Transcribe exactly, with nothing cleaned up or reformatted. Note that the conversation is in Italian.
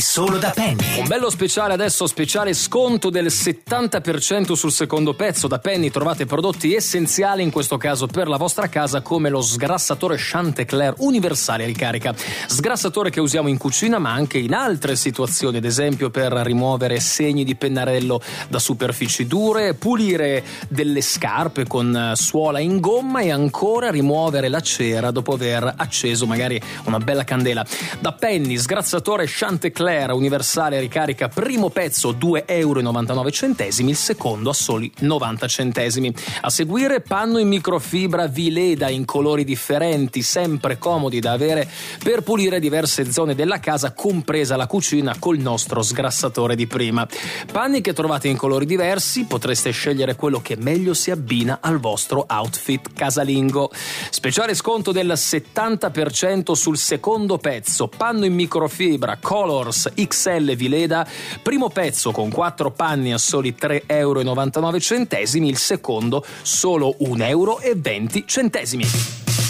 Solo da Penny. Un bello speciale adesso, speciale sconto del settanta per cento sul secondo pezzo. Da Penny trovate prodotti essenziali, in questo caso per la vostra casa, come lo sgrassatore Chantecler universale ricarica. Sgrassatore che usiamo in cucina ma anche in altre situazioni, ad esempio per rimuovere segni di pennarello da superfici dure, pulire delle scarpe con suola in gomma e ancora rimuovere la cera dopo aver acceso magari una bella candela. Da Penny, sgrassatore Chantecler universale ricarica, primo pezzo due euro e novantanove centesimi, il secondo a soli novanta centesimi. A seguire panno in microfibra Vileda in colori differenti, sempre comodi da avere per pulire diverse zone della casa, compresa la cucina, col nostro sgrassatore di prima. Panni che trovate in colori diversi, potreste scegliere quello che meglio si abbina al vostro outfit casalingo. Speciale sconto del settanta per cento sul secondo pezzo, panno in microfibra Colors X L Vileda, primo pezzo con quattro panni a soli tre euro e novantanove centesimi, il secondo solo un euro e venti centesimi.